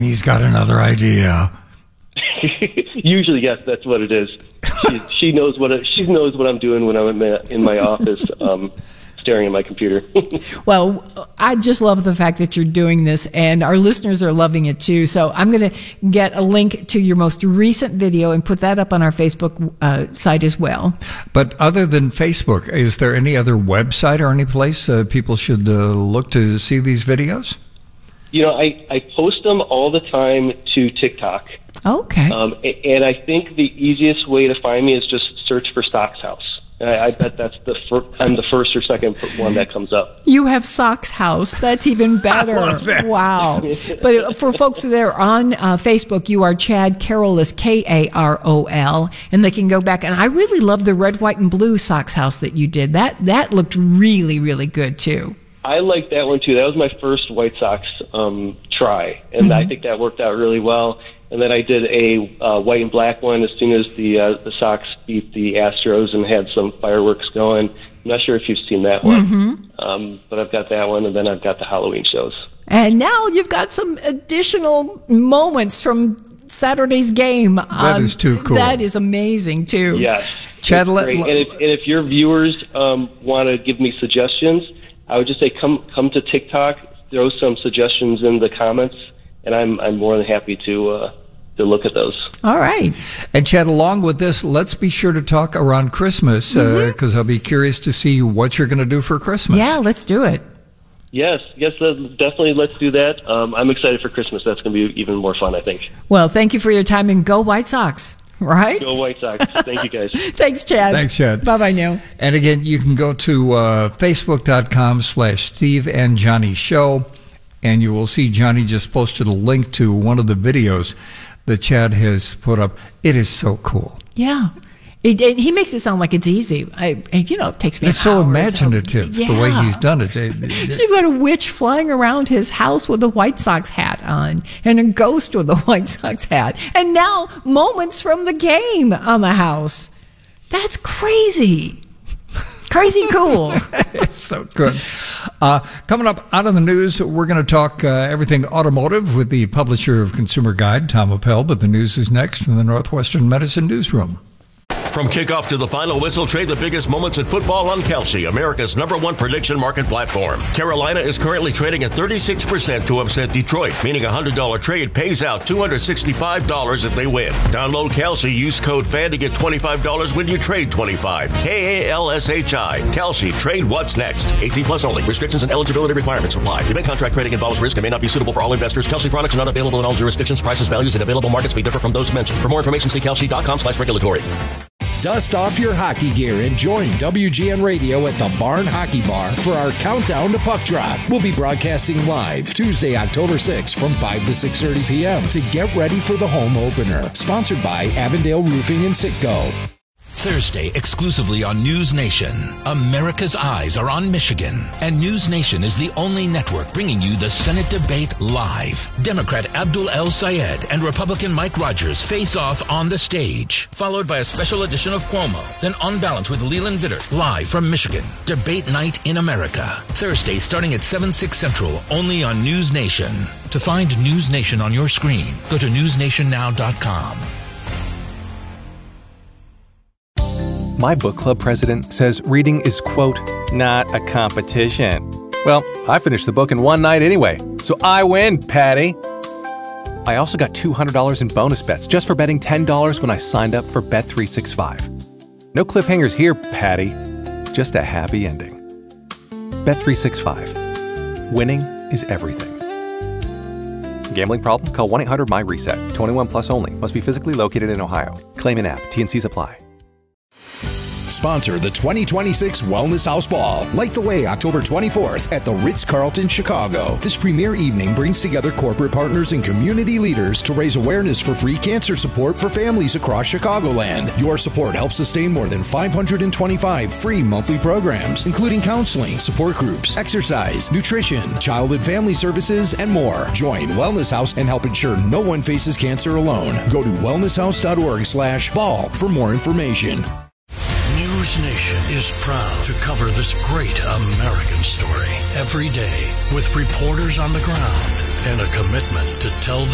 He's got another idea. Usually, yes, that's what it is. She knows what I'm doing when I'm in my office, staring at my computer. Well, I just love the fact that you're doing this, and our listeners are loving it too. So I'm going to get a link to your most recent video and put that up on our Facebook site as well. But other than Facebook, is there any other website or any place people should look to see these videos? You know, I post them all the time to TikTok. Okay. And I think the easiest way to find me is just search for Socks House. I bet that's I'm the first or second one that comes up. You have Socks House. That's even better. I love that. Wow. But for folks that are on Facebook, you are Chad Carroll, Karol, and they can go back. And I really love the red, white, and blue Socks House that you did. That looked really, really good too. I like that one too. That was my first White Sox try, and I think that worked out really well. And then I did a white and black one as soon as the Sox beat the Astros and had some fireworks going. I'm not sure if you've seen that one, but I've got that one, and then I've got the Halloween shows. And now you've got some additional moments from Saturday's game. That is too cool. That is amazing too. Yes, Chad, and if your viewers want to give me suggestions, I would just say come to TikTok, throw some suggestions in the comments, and I'm more than happy to look at those. All right. And Chad, along with this, let's be sure to talk around Christmas, because I'll be curious to see what you're going to do for Christmas. Yeah, let's do it. Yes, definitely. Let's do that. I'm excited for Christmas. That's going to be even more fun, I think. Well, thank you for your time, and go White Sox. Right? Go White Sox. Thank you, guys. Thanks, Chad. Thanks, Chad. Bye-bye now. And again, you can go to Facebook.com/Steve and Johnny Show, and you will see Johnny just posted a link to one of the videos that Chad has put up. It is so cool. Yeah. He makes it sound like it's easy. It takes me It's so imaginative, the way he's done it. So you've got a witch flying around his house with a White Sox hat on and a ghost with a White Sox hat. And now moments from the game on the house. That's crazy. Crazy cool. It's so good. Coming up out of the news, we're going to talk everything automotive with the publisher of Consumer Guide, Tom Appel. But the news is next from the Northwestern Medicine Newsroom. From kickoff to the final whistle, trade the biggest moments in football on Kalshi, America's #1 prediction market platform. Carolina is currently trading at 36% to upset Detroit, meaning a $100 trade pays out $265 if they win. Download Kalshi, use code FAN to get $25 when you trade $25. KALSHI. Kalshi, trade what's next. 18 plus only. Restrictions and eligibility requirements apply. Event contract trading involves risk and may not be suitable for all investors. Kalshi products are not available in all jurisdictions. Prices, values, and available markets may differ from those mentioned. For more information, see kalshi.com/regulatory. Dust off your hockey gear and join WGN Radio at the Barn Hockey Bar for our countdown to puck drop. We'll be broadcasting live Tuesday, October 6th from 5 to 6:30 p.m. to get ready for the home opener. Sponsored by Avondale Roofing and Sitco. Thursday, exclusively on News Nation. America's eyes are on Michigan, and News Nation is the only network bringing you the Senate debate live. Democrat Abdul El-Sayed and Republican Mike Rogers face off on the stage, followed by a special edition of Cuomo, then On Balance with Leland Vittert, live from Michigan. Debate night in America. Thursday, starting at 7/6 Central, only on News Nation. To find News Nation on your screen, go to newsnationnow.com. My book club president says reading is, quote, not a competition. Well, I finished the book in one night anyway, so I win, Patty. I also got $200 in bonus bets just for betting $10 when I signed up for Bet365. No cliffhangers here, Patty. Just a happy ending. Bet365. Winning is everything. Gambling problem? Call 1-800-MY-RESET. 21 plus only. Must be physically located in Ohio. Claim in app. T&Cs apply. Sponsor the 2026 Wellness House Ball. Light the way October 24th at the Ritz-Carlton, Chicago. This premier evening brings together corporate partners and community leaders to raise awareness for free cancer support for families across Chicagoland. Your support helps sustain more than 525 free monthly programs, including counseling, support groups, exercise, nutrition, child and family services, and more. Join Wellness House and help ensure no one faces cancer alone. Go to wellnesshouse.org/ball for more information. News Nation is proud to cover this great American story every day with reporters on the ground and a commitment to tell the